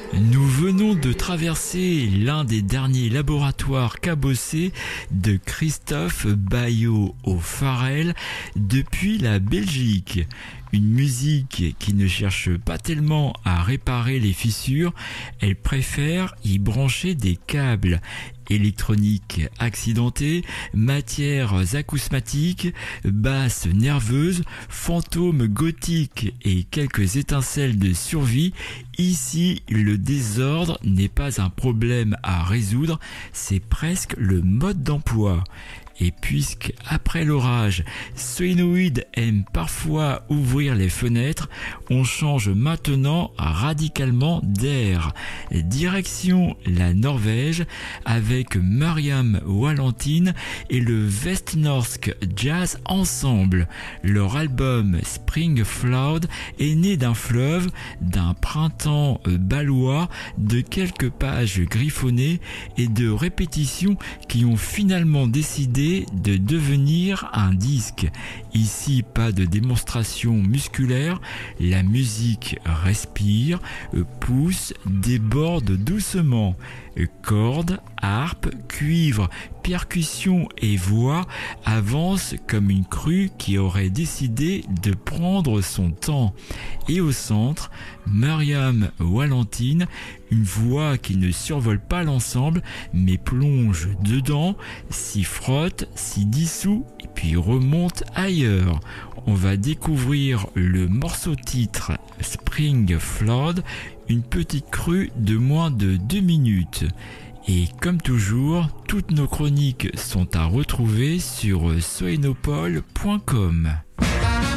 Nous venons de traverser l'un des derniers laboratoires cabossés de Christophe Baillot au Farel depuis la Belgique. Une musique qui ne cherche pas tellement à réparer les fissures, elle préfère y brancher des câbles. Électronique accidentée, matières acousmatiques, basses nerveuses, fantômes gothiques et quelques étincelles de survie. Ici, le désordre n'est pas un problème à résoudre, c'est presque le mode d'emploi. Et puisque, après l'orage, Soinoïde aime parfois ouvrir les fenêtres, on change maintenant radicalement d'air. Direction la Norvège avec Mariam Wallentin et le Vestnorsk Jazz Ensemble. Leur album Spring Flood est né d'un fleuve, d'un printemps balois, de quelques pages griffonnées et de répétitions qui ont finalement décidé de devenir un disque. Ici, pas de démonstration musculaire, la musique respire, pousse, déborde doucement. Cordes, harpe, cuivre, percussion et voix avancent comme une crue qui aurait décidé de prendre son temps. Et au centre, Mariam Wallentin, une voix qui ne survole pas l'ensemble mais plonge dedans, s'y frotte, s'y dissout et puis remonte ailleurs. On va découvrir le morceau titre Spring Flood, une petite crue de moins de 2 minutes. Et comme toujours, toutes nos chroniques sont à retrouver sur soenopole.com.